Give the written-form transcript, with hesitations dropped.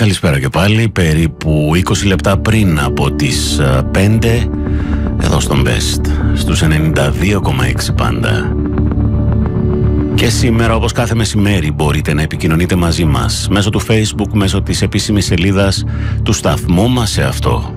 Καλησπέρα και πάλι, περίπου 20 λεπτά πριν από τις 5, εδώ στον Best, στους 92,6 πάντα. Και σήμερα, όπως κάθε μεσημέρι, μπορείτε να επικοινωνείτε μαζί μας μέσω του Facebook, μέσω της επίσημης σελίδας του σταθμού μας σε αυτό.